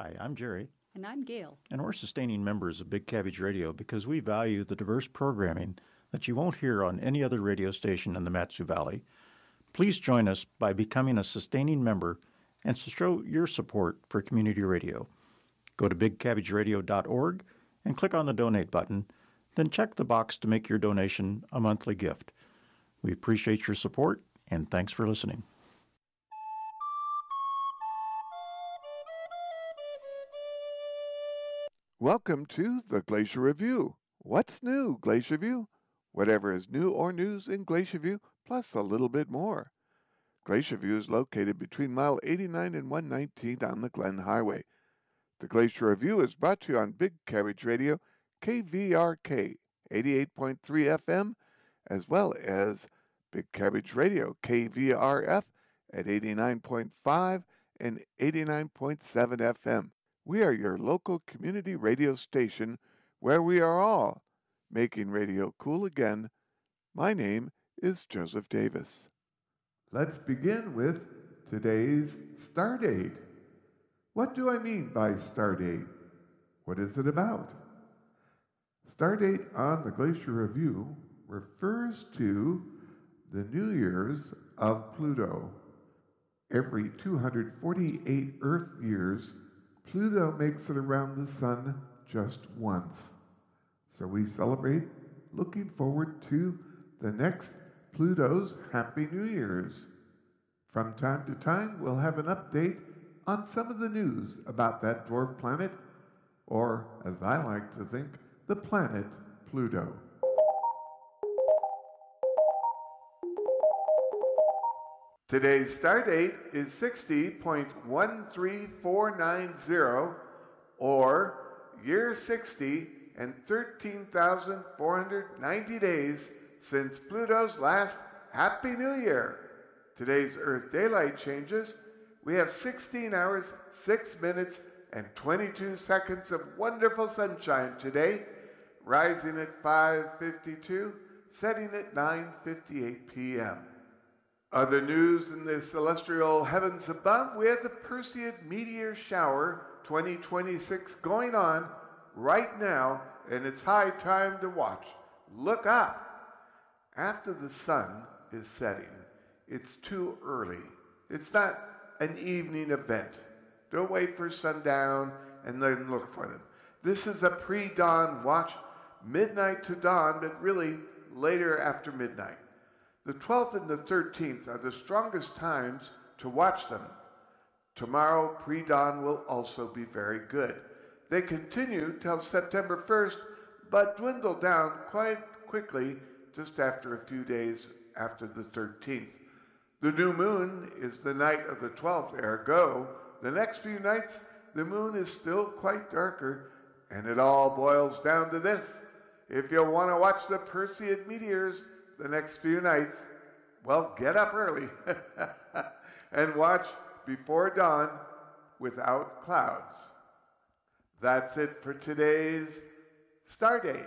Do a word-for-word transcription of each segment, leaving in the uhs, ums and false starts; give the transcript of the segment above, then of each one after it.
Hi, I'm Jerry. And I'm Gail. And we're sustaining members of Big Cabbage Radio because we value the diverse programming that you won't hear on any other radio station in the Mat-Su Valley. Please join us by becoming a sustaining member and to show your support for community radio. Go to big cabbage radio dot org and click on the donate button, then check the box to make your donation a monthly gift. We appreciate your support, and thanks for listening. Welcome to the Glacier Review. What's new, Glacier View? Whatever is new or news in Glacier View, plus a little bit more. Glacier View is located between mile eighty-nine and one nineteen on the Glen Highway. The Glacier Review is brought to you on Big Cabbage Radio, K V R K eighty-eight point three F M, as well as Big Cabbage Radio, K V R F at eighty-nine point five and eighty-nine point seven F M. We are your local community radio station where we are all making radio cool again. My name is Joseph Davis. Let's begin with today's Stardate. What do I mean by Stardate? What is it about? Stardate on the Glacier Review refers to the New Year's of Pluto. Every two hundred forty-eight Earth years, Pluto makes it around the sun just once. So we celebrate looking forward to the next Pluto's Happy New Year's. From time to time, we'll have an update on some of the news about that dwarf planet, or as I like to think, the planet Pluto. Today's star date is sixty point one three four nine zero, or year sixty and thirteen thousand four hundred ninety days since Pluto's last Happy New Year. Today's Earth daylight changes. We have sixteen hours, six minutes, and twenty-two seconds of wonderful sunshine today, rising at five fifty-two, setting at nine fifty-eight p m Other news in the celestial heavens above, we have the Perseid meteor shower twenty twenty-six going on right now, and it's high time to watch. Look up. After the sun is setting, it's too early. It's not an evening event. Don't wait for sundown and then look for them. This is a pre-dawn watch, midnight to dawn, but really later after midnight. The twelfth and the thirteenth are the strongest times to watch them. Tomorrow, pre-dawn will also be very good. They continue till September first, but dwindle down quite quickly just after a few days after the thirteenth. The new moon is the night of the twelfth, ergo, the next few nights, the moon is still quite darker, and it all boils down to this. If you want to watch the Perseid meteors the next few nights, well, get up early and watch before dawn without clouds. That's it for today's Stardate.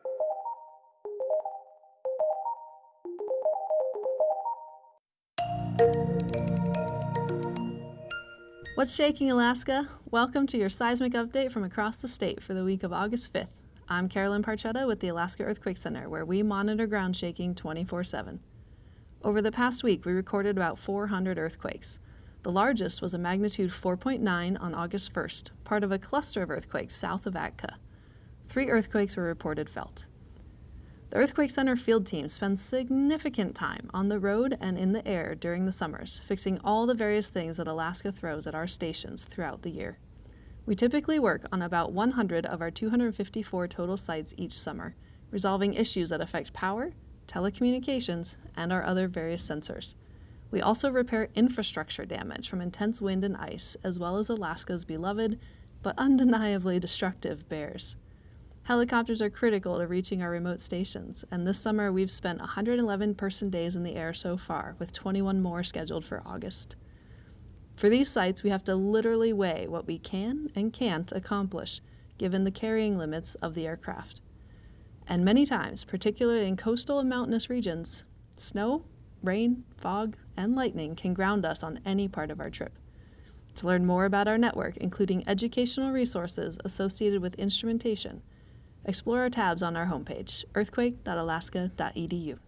What's shaking, Alaska? Welcome to your seismic update from across the state for the week of August fifth. I'm Carolyn Parchetta with the Alaska Earthquake Center, where we monitor ground shaking twenty-four seven. Over the past week, we recorded about four hundred earthquakes. The largest was a magnitude four point nine on August first, part of a cluster of earthquakes south of Atka. Three earthquakes were reported felt. The Earthquake Center field team spends significant time on the road and in the air during the summers, fixing all the various things that Alaska throws at our stations throughout the year. We typically work on about one hundred of our two hundred fifty-four total sites each summer, resolving issues that affect power, telecommunications, and our other various sensors. We also repair infrastructure damage from intense wind and ice, as well as Alaska's beloved, but undeniably destructive bears. Helicopters are critical to reaching our remote stations, and this summer we've spent one hundred eleven person days in the air so far, with twenty-one more scheduled for August. For these sites, we have to literally weigh what we can and can't accomplish, given the carrying limits of the aircraft. And many times, particularly in coastal and mountainous regions, snow, rain, fog, and lightning can ground us on any part of our trip. To learn more about our network, including educational resources associated with instrumentation, explore our tabs on our homepage, earthquake dot alaska dot e d u.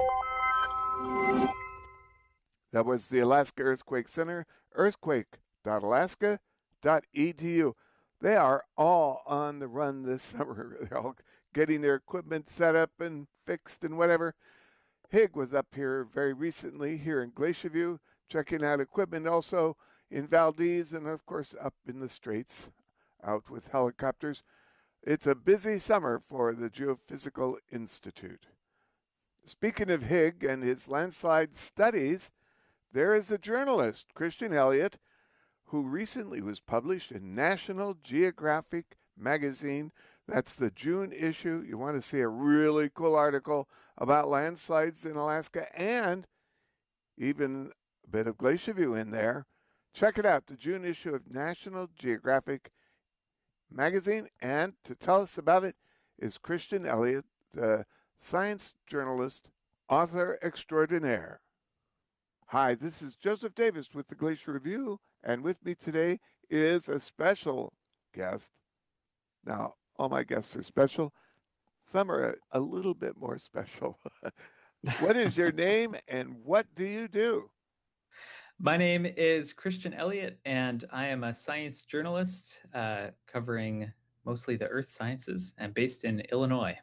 That was the Alaska Earthquake Center, earthquake dot alaska dot e d u. They are all on the run this summer. They're all getting their equipment set up and fixed and whatever. Hig was up here very recently, here in Glacier View, checking out equipment, also in Valdez, and of course up in the Straits, out with helicopters. It's a busy summer for the Geophysical Institute. Speaking of Hig and his landslide studies, there is a journalist, Christian Elliott, who recently was published in National Geographic magazine. That's the June issue. You want to see a really cool article about landslides in Alaska and even a bit of Glacier View in there. Check it out, the June issue of National Geographic magazine. And to tell us about it is Christian Elliott, the science journalist, author extraordinaire. Hi, this is Joseph Davis with the Glacier Review, and with me today is a special guest. Now, all my guests are special. Some are a, a little bit more special. What is your name and what do you do? My name is Christian Elliott, and I am a science journalist uh, covering mostly the earth sciences. I'm based in Illinois.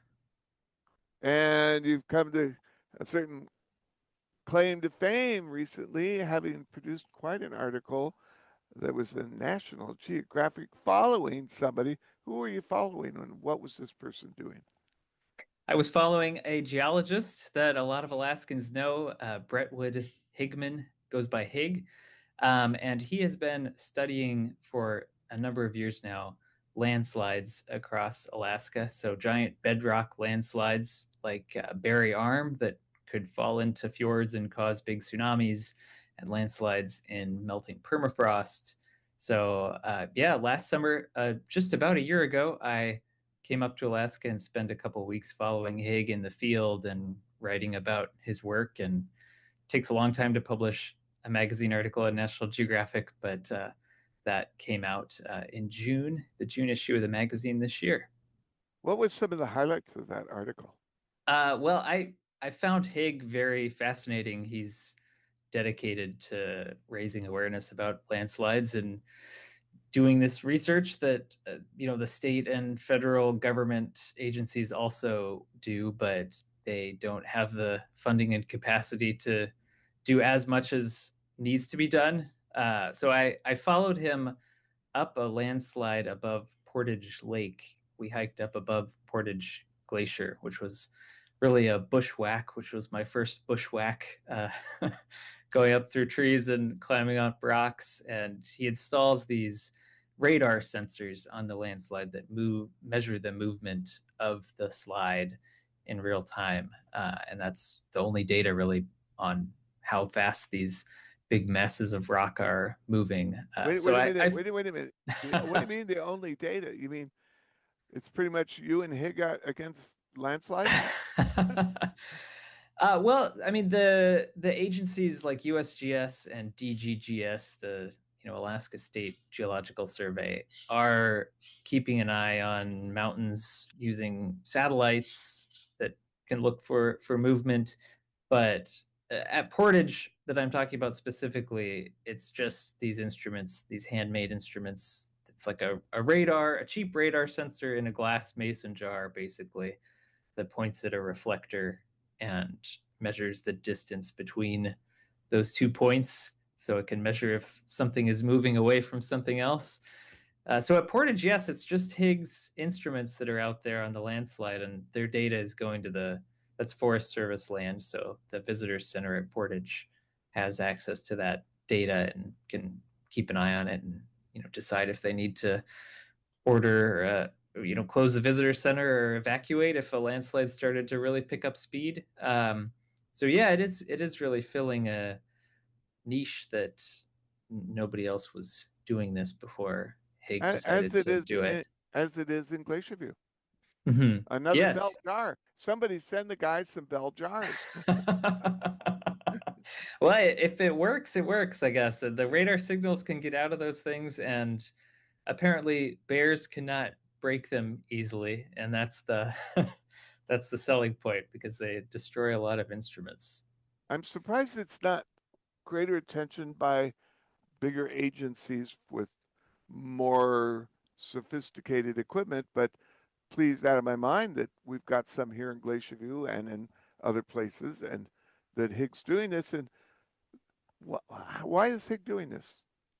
And you've come to a certain claim to fame recently, having produced quite an article that was in National Geographic following somebody. Who were you following and what was this person doing? I was following a geologist that a lot of Alaskans know, uh, Brentwood Higman, goes by Hig, um, and he has been studying for a number of years now landslides across Alaska, so giant bedrock landslides like uh, Barry Arm that could fall into fjords and cause big tsunamis, and landslides in melting permafrost. So uh, yeah, last summer, uh, just about a year ago, I came up to Alaska and spent a couple of weeks following Hig in the field and writing about his work. And it takes a long time to publish a magazine article in National Geographic, but uh, that came out uh, in June, the June issue of the magazine this year. What was some of the highlights of that article? Uh, well, I I found Hig very fascinating. He's dedicated to raising awareness about landslides and doing this research that, uh, you know, the state and federal government agencies also do, but they don't have the funding and capacity to do as much as needs to be done. Uh, so I, I followed him up a landslide above Portage Lake. We hiked up above Portage Glacier, which was really a bushwhack, which was my first bushwhack, uh, going up through trees and climbing up rocks. And he installs these radar sensors on the landslide that move, measure the movement of the slide in real time. Uh, and that's the only data really on how fast these big masses of rock are moving. Uh, wait, so wait, a I, minute, I, wait, wait a minute. What do you mean the only data? You mean it's pretty much you and Hig against landslides? uh, well, I mean, the the agencies like U S G S and D G G S, the you know Alaska State Geological Survey, are keeping an eye on mountains using satellites that can look for for movement. But at Portage, that I'm talking about specifically, it's just these instruments, these handmade instruments. It's like a, a radar, a cheap radar sensor in a glass mason jar, basically, that points at a reflector and measures the distance between those two points, so it can measure if something is moving away from something else. Uh, so at Portage, yes, it's just Hig's instruments that are out there on the landslide, and their data is going to the, that's Forest Service land, so the Visitor Center at Portage has access to that data and can keep an eye on it and, you know, decide if they need to order, uh, you know, close the visitor center or evacuate if a landslide started to really pick up speed. Um, so yeah, it is it is really filling a niche that nobody else was doing this before Hig decided as it to is do it. As it is in Glacier View. Mm-hmm. Another yes. bell jar. Somebody send the guys some bell jars. Well, if it works, it works, I guess. The radar signals can get out of those things, and apparently bears cannot break them easily, and that's the that's the selling point because they destroy a lot of instruments. I'm surprised it's not greater attention by bigger agencies with more sophisticated equipment, but please out of my mind that we've got some here in Glacier View and in other places, and that Higgs doing this. And wh- why is Higgs doing this?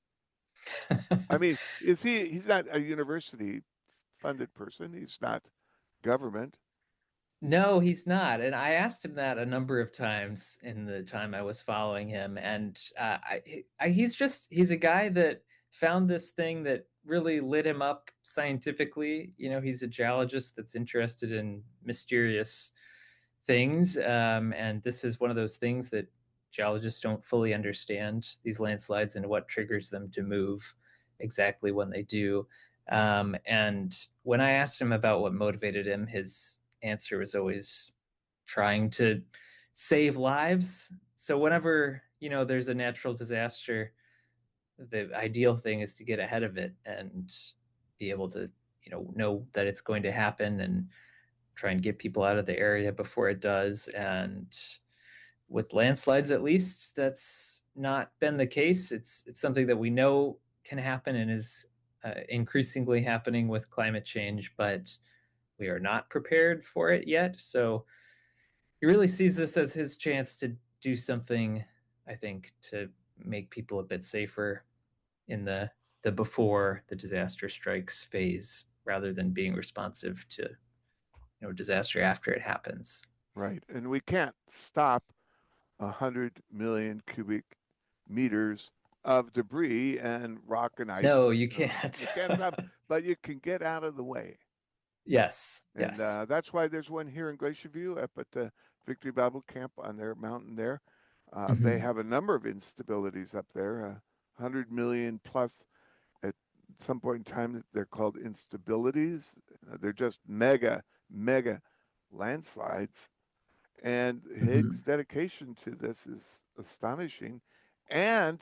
I mean, is he? He's not a university-funded person. He's not government. No, he's not. And I asked him that a number of times in the time I was following him. And uh, I, I, he's just, he's a guy that found this thing that really lit him up scientifically. You know, he's a geologist that's interested in mysterious things. Um, and this is one of those things that geologists don't fully understand, these landslides and what triggers them to move exactly when they do. Um, and when I asked him about what motivated him, his answer was always trying to save lives. So whenever, you know, there's a natural disaster, the ideal thing is to get ahead of it and be able to, you know, know that it's going to happen and try and get people out of the area before it does. And with landslides, at least, that's not been the case. It's it's something that we know can happen and is uh, increasingly happening with climate change, but we are not prepared for it yet. So he really sees this as his chance to do something, I think, to make people a bit safer in the the before the disaster strikes phase, rather than being responsive to, you know, disaster after it happens. Right, and we can't stop a hundred million cubic meters of debris and rock and ice. No, you can't. You can't stop, but you can get out of the way. Yes, and yes. uh, that's why there's one here in Glacier View up at the Victory Bible Camp on their mountain there. Uh, mm-hmm. They have a number of instabilities up there, uh, one hundred million plus. At some point in time, they're called instabilities. They're just mega, mega landslides. And Higgs' mm-hmm. dedication to this is astonishing. And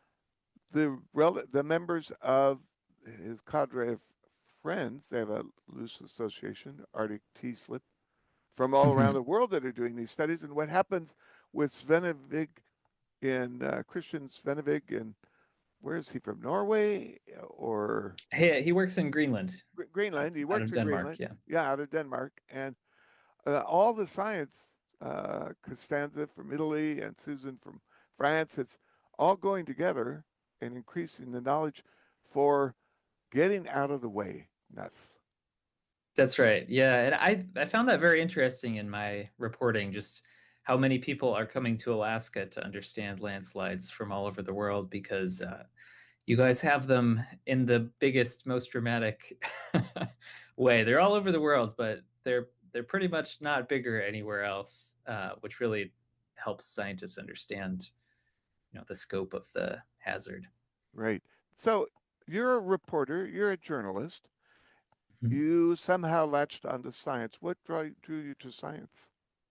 the rel- the members of his cadre of friends, they have a loose association, Arctic T-Slip, from all mm-hmm. around the world that are doing these studies. And what happens with Svenevig in uh, Christian Svenevig, and where is he from? Norway or? Hey, he works in Greenland. Gr- Greenland. He works out of in Denmark, Greenland. Yeah. Yeah, out of Denmark. And uh, all the science, uh, Costanza from Italy and Susan from France, it's all going together and increasing the knowledge for getting out of the way. That's That's right. Yeah, and I I found that very interesting in my reporting, just how many people are coming to Alaska to understand landslides from all over the world, because uh, you guys have them in the biggest, most dramatic way. They're all over the world, but they're they're pretty much not bigger anywhere else, uh, which really helps scientists understand, you know, the scope of the hazard. Right. So you're a reporter, you're a journalist. Mm-hmm. You somehow latched onto science. What drew, drew you to science?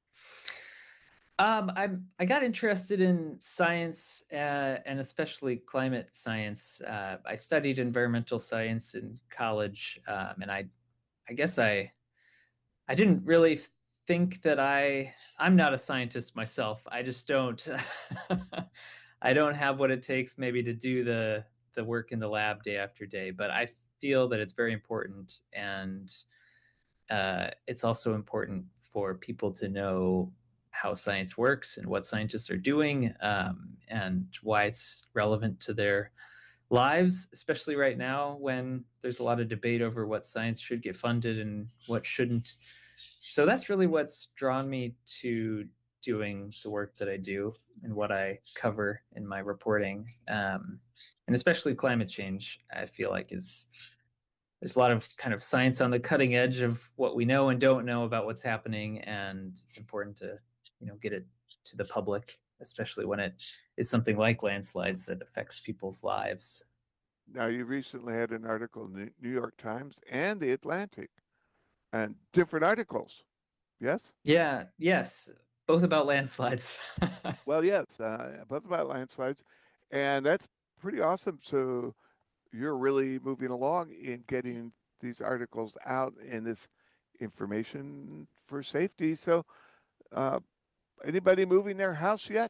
Um, I I got interested in science uh, and especially climate science. Uh, I studied environmental science in college, um, and I I guess I I didn't really think that I I'm not a scientist myself. I just don't I don't have what it takes maybe to do the the work in the lab day after day, but I feel that it's very important, and uh, it's also important for people to know how science works and what scientists are doing, um, and why it's relevant to their lives, especially right now when there's a lot of debate over what science should get funded and what shouldn't. So that's really what's drawn me to doing the work that I do and what I cover in my reporting. Um, and especially climate change, I feel like is there's a lot of kind of science on the cutting edge of what we know and don't know about what's happening. And it's important to, you know, get it to the public, especially when it is something like landslides that affects people's lives. Now, you recently had an article in the New York Times and the Atlantic, and different articles. Yes? Yeah, yes. both about landslides. Well, yes, uh, both about landslides, and that's pretty awesome. So you're really moving along in getting these articles out and this information for safety. So, uh, anybody moving their house yet?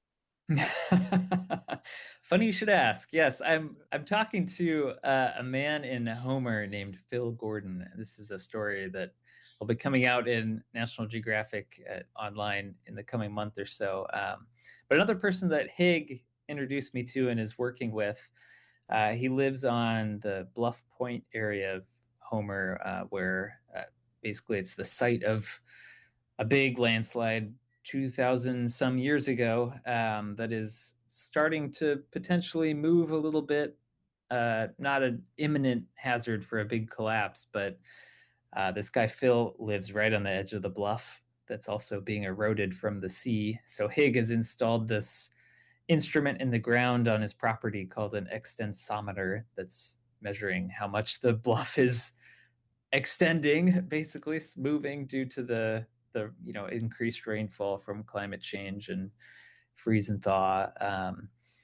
Funny you should ask. Yes, I'm I'm talking to uh, a man in Homer named Phil Gordon. This is a story that will be coming out in National Geographic uh, online in the coming month or so. Um, but another person that Hig introduced me to and is working with, uh, he lives on the Bluff Point area of Homer, uh, where uh, basically it's the site of a big landslide two thousand some years ago um, that is starting to potentially move a little bit. Uh, not an imminent hazard for a big collapse, but uh, this guy Phil lives right on the edge of the bluff that's also being eroded from the sea. So Hig has installed this instrument in the ground on his property called an extensometer that's measuring how much the bluff is extending, basically moving due to the the you know increased rainfall from climate change and freeze and thaw. Um,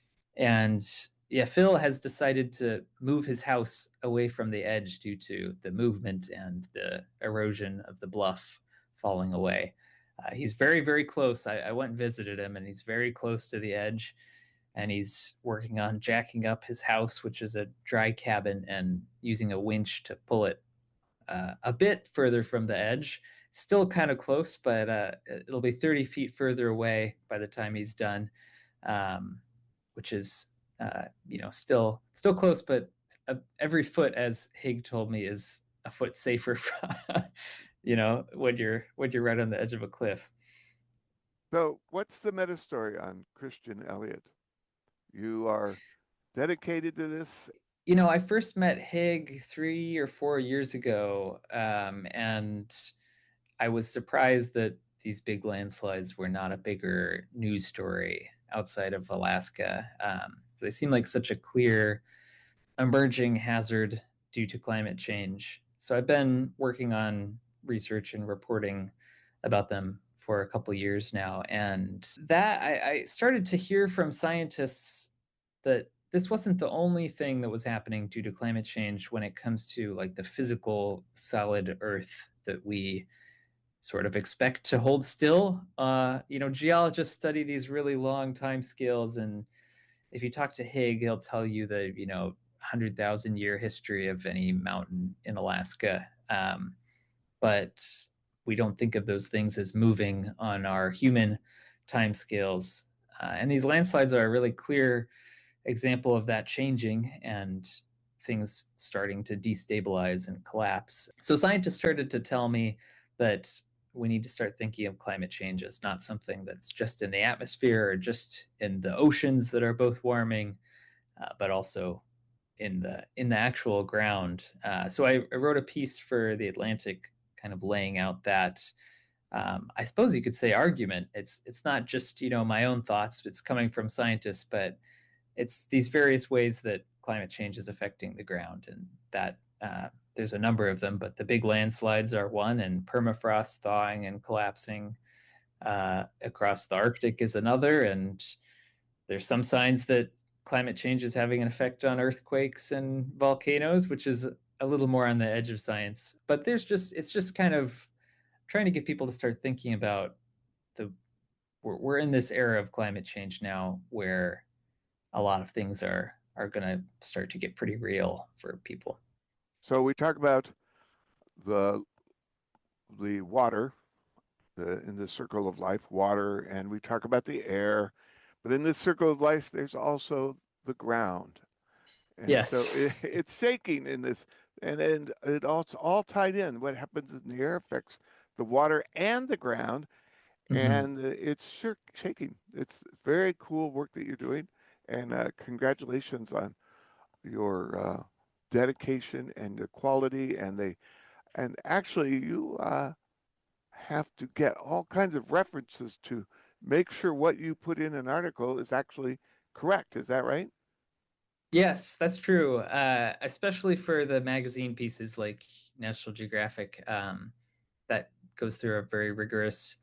and yeah, Phil has decided to move his house away from the edge due to the movement and the erosion of the bluff falling away. Uh, he's very, very close. I, I went and visited him, and he's very close to the edge. And he's working on jacking up his house, which is a dry cabin, and using a winch to pull it uh, a bit further from the edge. Still kind of close, but uh, it'll be thirty feet further away by the time he's done, um, which is, uh, you know, still still close, but uh, every foot, as Hig told me, is a foot safer from, you know, when you're when you're right on the edge of a cliff. So, what's the meta story on Christian Elliott? You are dedicated to this. You know, I first met Hig three or four years ago, um, and I was surprised that these big landslides were not a bigger news story outside of Alaska. Um, they seem like such a clear emerging hazard due to climate change. So I've been working on research and reporting about them for a couple years now. And that I, I started to hear from scientists that this wasn't the only thing that was happening due to climate change when it comes to like the physical solid earth that we sort of expect to hold still. Uh, you know, geologists study these really long time scales, and if you talk to Hig, he'll tell you the you know one hundred thousand year history of any mountain in Alaska. Um, but we don't think of those things as moving on our human time scales. Uh, and these landslides are a really clear example of that changing and things starting to destabilize and collapse. So scientists started to tell me that we need to start thinking of climate change as not something that's just in the atmosphere or just in the oceans that are both warming, uh, but also in the in the actual ground. Uh, so I, I wrote a piece for The Atlantic, kind of laying out that um, I suppose you could say argument. It's it's not just you know my own thoughts. It's coming from scientists, but it's these various ways that climate change is affecting the ground, and that uh, there's a number of them, but the big landslides are one, and permafrost thawing and collapsing uh, across the Arctic is another. And there's some signs that climate change is having an effect on earthquakes and volcanoes, which is a little more on the edge of science. But there's just, it's just kind of trying to get people to start thinking about the, we're, we're in this era of climate change now where a lot of things are, are going to start to get pretty real for people. So we talk about the the water, the in the circle of life, water, and we talk about the air, but in this circle of life, there's also the ground. And yes. So it, it's shaking in this, and and it all it's all tied in. What happens in the air affects the water and the ground, mm-hmm. and it's sure shaking. It's very cool work that you're doing, and uh, congratulations on your. Uh, dedication and the quality, and they and actually you uh, have to get all kinds of references to make sure what you put in an article is actually correct. Is that right? Yes, that's true. Uh, especially for the magazine pieces like National Geographic, um, that goes through a very rigorous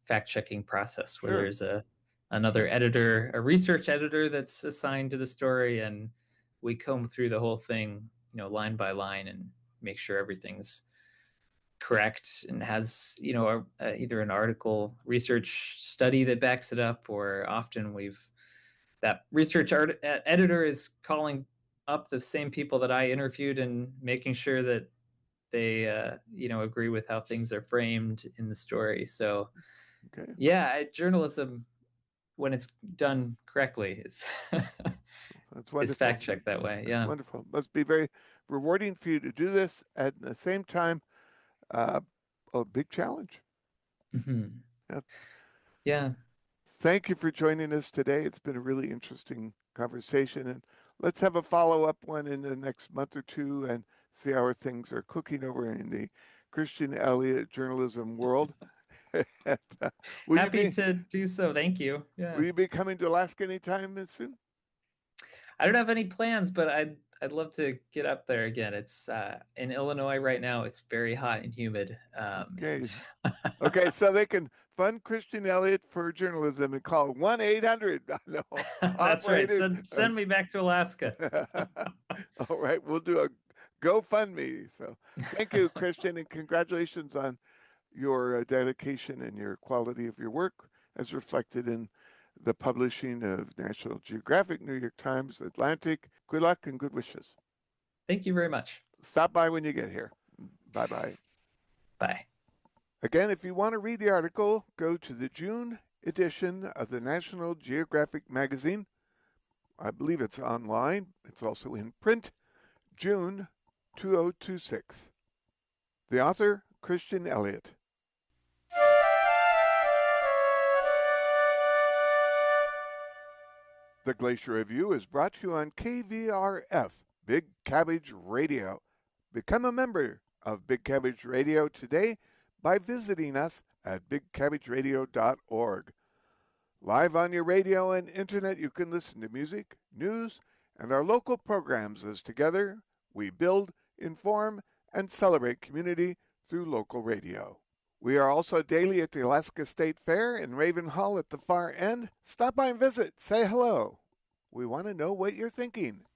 fact-checking process where Sure. there's a another editor, a research editor that's assigned to the story, and we comb through the whole thing, you know, line by line, and make sure everything's correct and has, you know, a, a, either an article research study that backs it up, or often we've that research art, uh, editor is calling up the same people that I interviewed and making sure that they uh, you know, agree with how things are framed in the story. So Okay. yeah, journalism, when it's done correctly, it's That's wonderful. it's fact checked that way. That's Yeah, wonderful. Must be very rewarding for you to do this. At the same time, uh, a big challenge. mm-hmm. Yep. Yeah. Thank you for joining us today. It's been a really interesting conversation, and let's have a follow-up one in the next month or two and see how things are cooking over in the Christian Elliott journalism world. and, uh, will Happy you be, to do so. Thank you. Yeah. Will you be coming to Alaska anytime soon? I don't have any plans, but I'd I'd love to get up there again. It's uh, in Illinois right now. It's very hot and humid. Um, Okay. Okay, so they can fund Christian Elliott for journalism and call one eight hundred. No, that's right. Send, send me back to Alaska. All right, we'll do a GoFundMe. So thank you, Christian, and congratulations on your uh, dedication and your quality of your work as reflected in the publishing of National Geographic, New York Times, Atlantic. Good luck and good wishes. Thank you very much. Stop by when you get here. Bye-bye. Bye. Again, if you want to read the article, go to the June edition of the National Geographic magazine. I believe it's online. It's also in print. June two thousand twenty-six. The author, Christian Elliott. The Glacier Review is brought to you on K V R F, Big Cabbage Radio. Become a member of Big Cabbage Radio today by visiting us at big cabbage radio dot org. Live on your radio and internet, you can listen to music, news, and our local programs as together we build, inform, and celebrate community through local radio. We are also daily at the Alaska State Fair in Raven Hall at the far end. Stop by and visit. Say hello. We want to know what you're thinking.